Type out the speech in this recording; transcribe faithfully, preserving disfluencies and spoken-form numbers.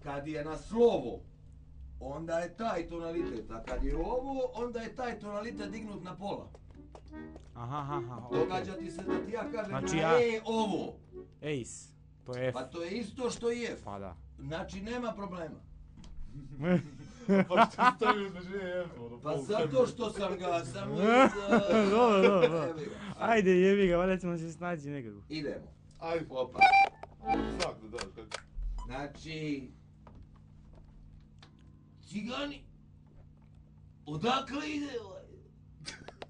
kad je na slovo, onda je taj tonalitet, a kad je ovo, onda je taj tonalitet dignut na pola. Aha, aha, aha. Događa ti se da ti ja kažem Znači na ja- E ovo. Ace. To je F. Pa to je isto što i F. Pa da. Znači nema problema. Pa što stavio između E i F, ono, Pa pol zato što sam ga samo... Dobro, dobro, dobro. Evi ga. Ajde, jebi ga, valjda ćemo se snaći nekako. Idemo. Ajde, Opa. znak da daš, kako? Znači... Cigani, odakle ide ovaj?